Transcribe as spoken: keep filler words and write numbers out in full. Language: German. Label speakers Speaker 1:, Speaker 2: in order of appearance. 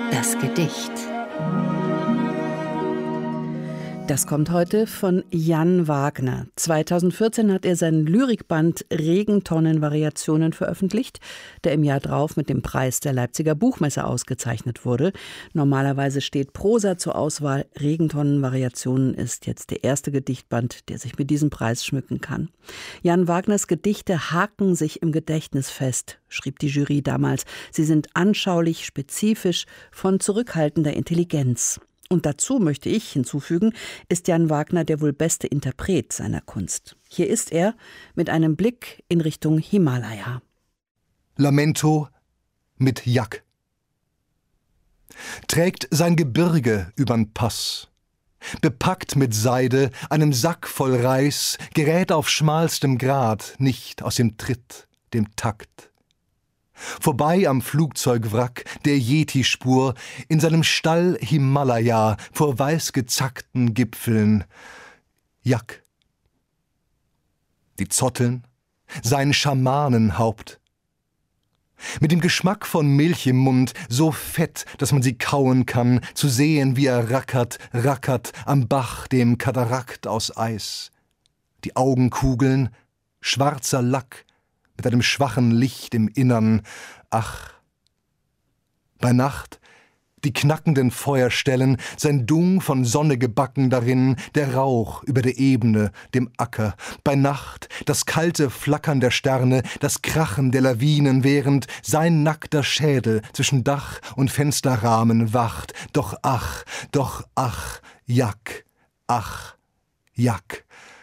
Speaker 1: Das Gedicht.
Speaker 2: Das kommt heute von Jan Wagner. zweitausendvierzehn hat er seinen Lyrikband Regentonnenvariationen veröffentlicht, der im Jahr drauf mit dem Preis der Leipziger Buchmesse ausgezeichnet wurde. Normalerweise steht Prosa zur Auswahl. Regentonnenvariationen ist jetzt der erste Gedichtband, der sich mit diesem Preis schmücken kann. Jan Wagners Gedichte haken sich im Gedächtnis fest, schrieb die Jury damals. Sie sind anschaulich, spezifisch, von zurückhaltender Intelligenz. Und dazu möchte ich hinzufügen, ist Jan Wagner der wohl beste Interpret seiner Kunst. Hier ist er mit einem Blick in Richtung Himalaya.
Speaker 3: Lamento mit Jack. Trägt sein Gebirge übern Pass, bepackt mit Seide, einem Sack voll Reis, gerät auf schmalstem Grat nicht aus dem Tritt, dem Takt. Vorbei am Flugzeugwrack der Yeti-Spur, in seinem Stall Himalaya, vor weißgezackten Gipfeln. Jack. Die Zotteln, sein Schamanenhaupt. Mit dem Geschmack von Milch im Mund, so fett, dass man sie kauen kann, zu sehen, wie er rackert, rackert am Bach, dem Katarakt aus Eis. Die Augenkugeln, schwarzer Lack, mit einem schwachen Licht im Innern, ach. Bei Nacht die knackenden Feuerstellen, sein Dung von Sonne gebacken darin, der Rauch über der Ebene, dem Acker. Bei Nacht das kalte Flackern der Sterne, das Krachen der Lawinen, während sein nackter Schädel zwischen Dach und Fensterrahmen wacht. Doch ach, doch ach, Jack, ach, Jack.